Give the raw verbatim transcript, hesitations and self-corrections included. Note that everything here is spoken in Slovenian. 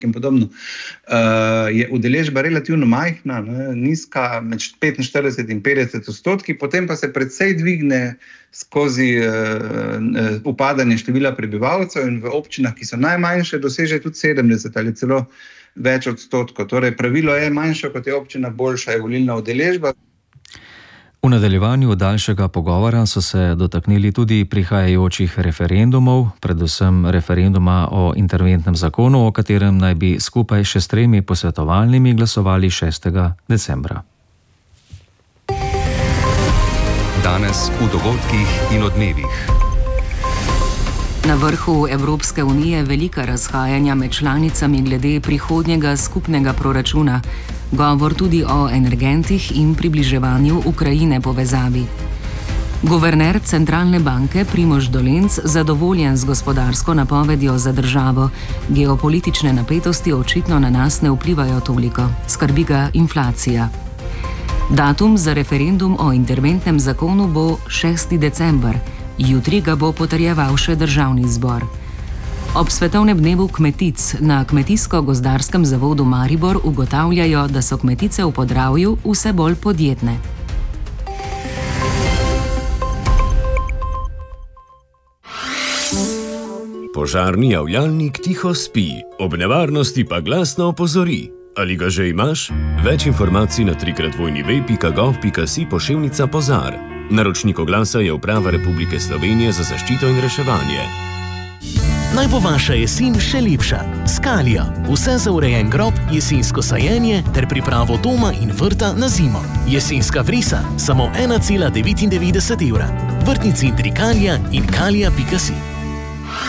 in podobno, uh, je udeležba relativno majhna, ne, nizka, med petinštirideset in petdeset odstotki, potem pa se precej dvigne skozi uh, upadanje števila prebivalcev in v občinah, ki so najmanjše, doseže tudi sedemdeset ali celo več odstotkov. Torej, pravilo je manjša, kot je občina, boljša je volilna udeležba. V nadaljevanju daljšega pogovora so se dotaknili tudi prihajajočih referendumov, predvsem referenduma o interventnem zakonu, o katerem naj bi skupaj še s tremi posvetovalnimi glasovali šestega decembra. Danes v dogodkih in odmevih. Na vrhu Evropske unije velika razhajanja med članicami glede prihodnjega skupnega proračuna. Govor tudi o energentih in približevanju Ukrajine povezavi. Guverner centralne banke Primož Dolenc zadovoljen z gospodarsko napovedjo za državo. Geopolitične napetosti očitno na nas ne vplivajo toliko. Skrbi ga inflacija. Datum za referendum o interventnem zakonu bo šesti december. Jutri ga bo potrjeval še državni zbor. Ob svetovnem dnevu kmetic na Kmetijsko-gozdarskem zavodu Maribor ugotavljajo, da so kmetice v Podravju vse bolj podjetne. Požarni javljalnik tiho spi, ob nevarnosti pa glasno opozori. Ali ga že imaš? Več informacij na trikrat dvojni ve pika gov pika si poševnica pozar. Naročnik oglasa je Uprava Republike Slovenije za zaščito in reševanje. Naj bo vaša jesen še lepša. Skalija. Vse za urejen grob, jesensko sajenje ter pripravo doma in vrta na zimo. Jesenska vrisa. Samo ena cela devetindevetdeset evra. Vrtni centri Kalija in kalija pika si.